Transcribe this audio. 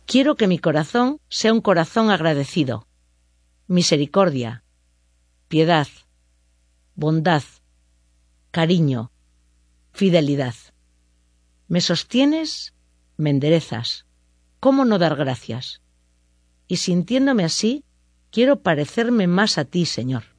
Quiero que mi corazón sea un corazón agradecido. Misericordia, piedad, bondad, cariño, fidelidad. Me sostienes, me enderezas. ¿Cómo no dar gracias? Y sintiéndome así, quiero parecerme más a ti, Señor.